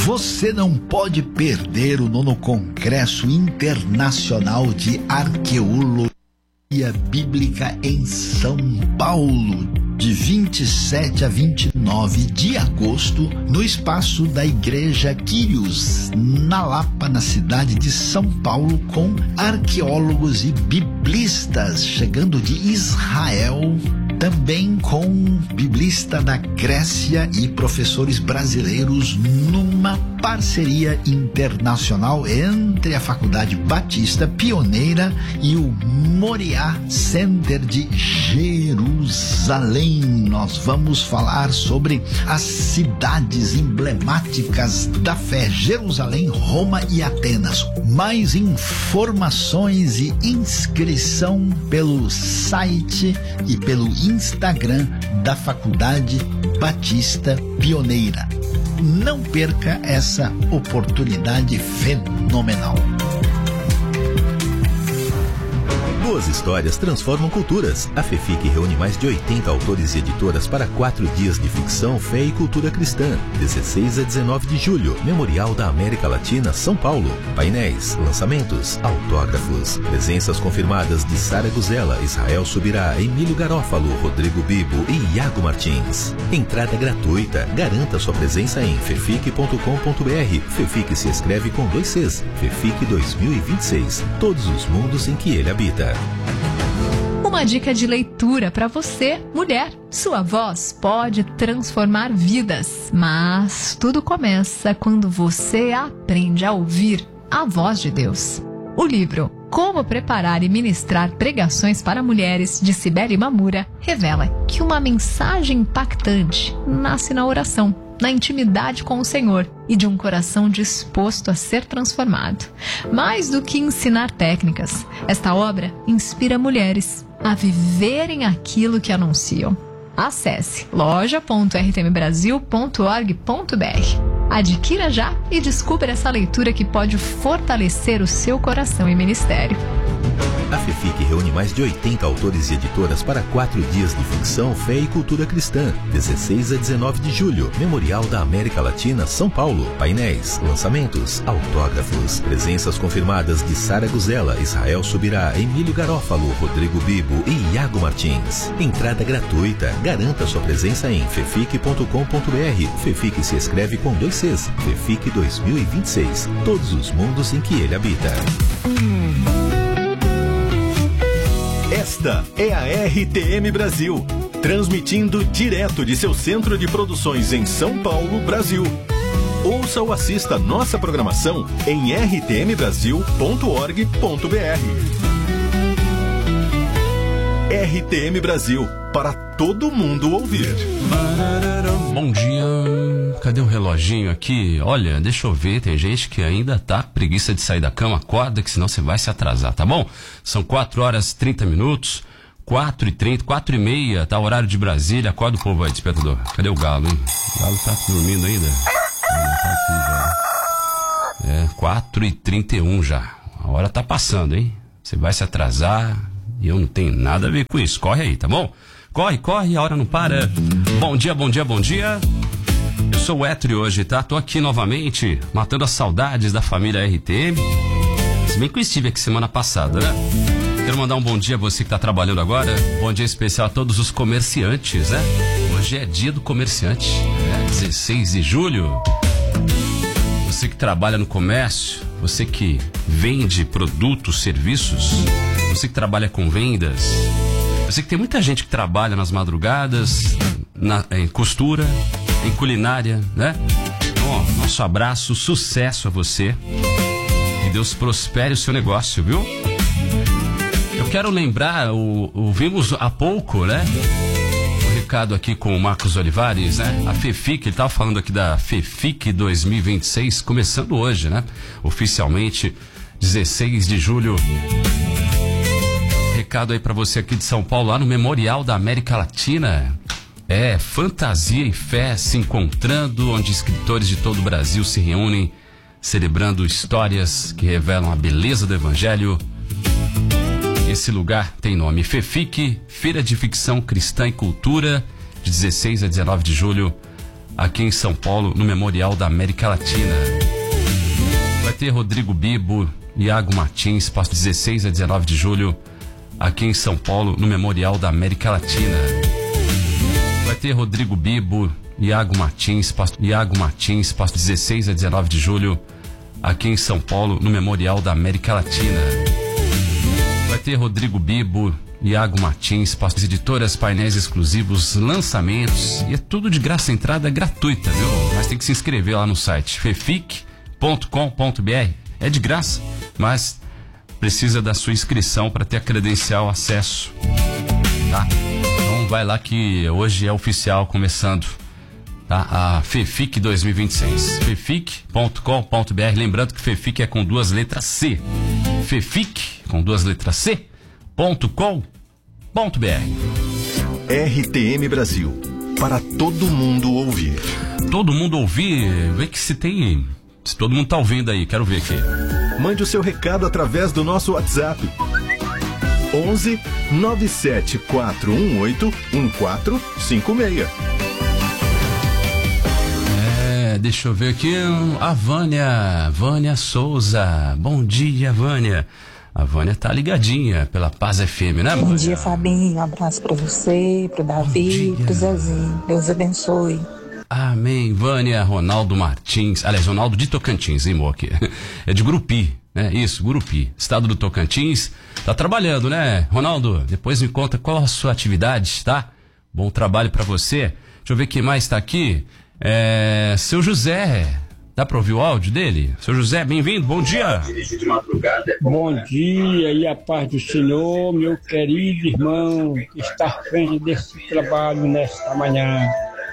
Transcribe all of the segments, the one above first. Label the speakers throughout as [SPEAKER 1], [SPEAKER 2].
[SPEAKER 1] Você não pode perder o 9º Congresso Internacional de Arqueologia Bíblica em São Paulo, de 27 a 29 de agosto, no espaço da Igreja Quírios, na Lapa, na cidade de São Paulo, com arqueólogos e biblistas chegando de Israel, também com biblista da Grécia e professores brasileiros, numa parceria internacional entre a Faculdade Batista Pioneira e o Moriá Center de Jerusalém. Nós vamos falar sobre as cidades emblemáticas da fé: Jerusalém, Roma e Atenas. Mais informações e inscrição pelo site e pelo Instagram da Faculdade Batista Pioneira. Não perca essa oportunidade fenomenal.
[SPEAKER 2] Boas histórias transformam culturas. A FEFIC reúne mais de 80 autores e editoras para 4 dias de ficção, fé e cultura cristã. 16 a 19 de julho, Memorial da América Latina, São Paulo. Painéis, lançamentos, autógrafos. Presenças confirmadas de Sara Guzella, Israel Subirá, Emílio Garófalo, Rodrigo Bibo e Iago Martins. Entrada gratuita. Garanta sua presença em fefic.com.br. FEFIC se escreve com 2 Cs. FEFIC 2026. Todos os mundos em que ele habita.
[SPEAKER 3] Uma dica de leitura para você, mulher. Sua voz pode transformar vidas, mas tudo começa quando você aprende a ouvir a voz de Deus. O livro Como Preparar e Ministrar Pregações para Mulheres, de Cibele Mamura, revela que uma mensagem impactante nasce na oração, na intimidade com o Senhor e de um coração disposto a ser transformado. Mais do que ensinar técnicas, esta obra inspira mulheres a viverem aquilo que anunciam. Acesse loja.rtmbrasil.org.br. Adquira já e descubra essa leitura que pode fortalecer o seu coração e ministério.
[SPEAKER 2] A FEFIC reúne mais de 80 autores e editoras para 4 dias de ficção, fé e cultura cristã. 16 a 19 de julho, Memorial da América Latina, São Paulo. Painéis, lançamentos, autógrafos. Presenças confirmadas de Sara Guzella, Israel Subirá, Emílio Garófalo, Rodrigo Bibo e Iago Martins. Entrada gratuita. Garanta sua presença em fefic.com.br. FEFIC se escreve com 2 Cs. FEFIC 2026. Todos os mundos em que ele habita.
[SPEAKER 4] Esta é a RTM Brasil, transmitindo direto de seu centro de produções em São Paulo, Brasil. Ouça ou assista nossa programação em rtmbrasil.org.br. RTM Brasil, para todo mundo ouvir.
[SPEAKER 5] Bom dia. Cadê o reloginho aqui? Olha, deixa eu ver, tem gente que ainda tá com preguiça de sair da cama. Acorda que senão você vai se atrasar, tá bom? São 4 horas e 30 minutos, 4h30, 4h30, tá o horário de Brasília. Acorda o povo aí, despertador. Cadê o galo, hein? O galo tá dormindo ainda? Não, tá aqui já. É, 4h31 já. A hora tá passando, hein? Você vai se atrasar e eu não tenho nada a ver com isso. Corre aí, tá bom? Corre, corre, a hora não para. Bom dia, bom dia, bom dia. Eu sou o Etri hoje, tá? Tô aqui novamente, matando as saudades da família RTM. Se bem que eu estive aqui semana passada, né? Quero mandar um bom dia a você que tá trabalhando agora. Bom dia especial a todos os comerciantes, né? Hoje é dia do comerciante, 16 de julho. Você que trabalha no comércio, você que vende produtos, serviços, você que trabalha com vendas, você que tem muita gente que trabalha nas madrugadas, em costura, em culinária, né? Bom, nosso abraço, sucesso a você. Que Deus prospere o seu negócio, viu? Eu quero lembrar, ouvimos há pouco, né? O recado aqui com o Marcos Olivares, né? A FEFIC, ele estava falando aqui da FEFIC 2026, começando hoje, né? Oficialmente, 16 de julho. Recado aí para você aqui de São Paulo, lá no Memorial da América Latina. É, fantasia e fé se encontrando, onde escritores de todo o Brasil se reúnem, celebrando histórias que revelam a beleza do Evangelho. Esse lugar tem nome FEFIC, Feira de Ficção Cristã e Cultura, de 16 a 19 de julho, aqui em São Paulo, no Memorial da América Latina. Vai ter Rodrigo Bibo, Iago Martins, 16 a 19 de julho, aqui em São Paulo, no Memorial da América Latina. Vai ter Rodrigo Bibo, Iago Martins, 16 a 19 de julho, aqui em São Paulo, no Memorial da América Latina. Vai ter Rodrigo Bibo, Iago Martins, editoras, painéis exclusivos, lançamentos, e é tudo de graça, entrada gratuita, viu? Mas tem que se inscrever lá no site fefic.com.br. É de graça, mas precisa da sua inscrição para ter a credencial acesso, tá? Então vai lá que hoje é oficial, começando, tá? A FEFIC 2026. fefic.com.br. Lembrando que FEFIC é com 2 letras C. FEFIC com 2 letras C.com.br.
[SPEAKER 4] RTM Brasil, para todo mundo ouvir.
[SPEAKER 5] Todo mundo ouvir? Vê que se todo mundo tá ouvindo aí, quero ver aqui.
[SPEAKER 4] Mande o seu recado através do nosso WhatsApp. 11 97 418 1456.
[SPEAKER 5] Deixa eu ver aqui. A Vânia Souza. Bom dia, Vânia. A Vânia tá ligadinha pela Paz FM, né, Vânia?
[SPEAKER 6] Bom dia, Fabinho. Um abraço pra você, pro Davi, pro Zezinho. Deus abençoe.
[SPEAKER 5] Amém. Vânia, Ronaldo Martins. Aliás, Ronaldo de Tocantins, hein, Moque? É de Gurupi, né? Isso, Gurupi. Estado do Tocantins. Tá trabalhando, né, Ronaldo? Depois me conta qual a sua atividade, tá? Bom trabalho pra você. Deixa eu ver quem mais tá aqui. Seu José. Dá pra ouvir o áudio dele? Seu José, bem-vindo, bom dia.
[SPEAKER 7] Bom dia e a paz do Senhor, meu querido irmão, que está à frente desse trabalho nesta manhã.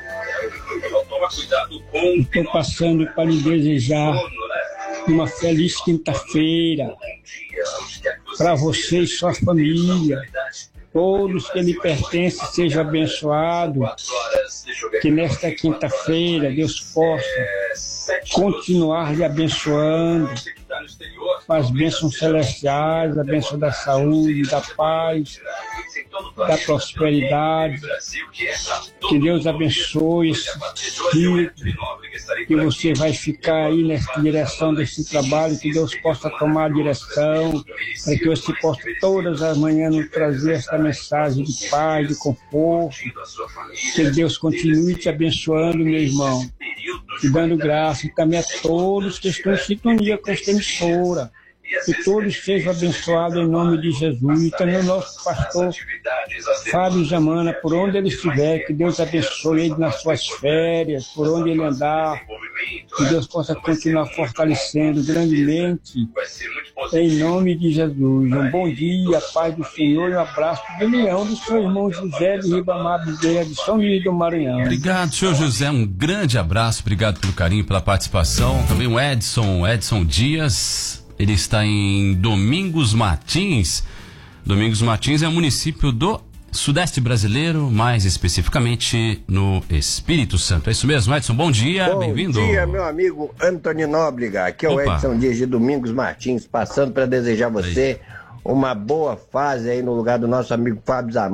[SPEAKER 7] Estou passando para lhe desejar uma feliz quinta-feira para você e sua família. Todos que lhe pertencem sejam abençoados. Que nesta quinta-feira Deus possa continuar lhe abençoando com as bênçãos celestiais, a bênção da saúde, da paz, da prosperidade. Que Deus abençoe esse dia, que você vai ficar aí nessa direção desse trabalho, que Deus possa tomar a direção, para que você possa todas as manhãs nos trazer esta mensagem de paz, de conforto. Que Deus continue te abençoando, meu irmão, e dando graça, e também a todos que estão em sintonia com esta emissora. Que todos sejam abençoados em nome de Jesus. E também o nosso pastor Fábio Zamana, por onde ele estiver, que Deus abençoe ele nas suas férias, por onde ele andar, que Deus possa continuar fortalecendo grandemente, em nome de Jesus. Um bom dia, paz do Senhor, e um abraço de união do seu irmão José de Ribamar Bezerra, de São Luís do Maranhão.
[SPEAKER 5] Obrigado, senhor José, um grande abraço, obrigado pelo carinho, pela participação. Também o Edson Dias. Ele está em Domingos Martins. Domingos Martins é um município do Sudeste brasileiro, mais especificamente no Espírito Santo. É isso mesmo, Edson? Bom dia, bem-vindo.
[SPEAKER 8] Bom dia, meu amigo Antônio Nóbrega. Aqui é o Edson Dias de Domingos Martins, passando para desejar a você uma boa fase aí no lugar do nosso amigo Fábio Zamana.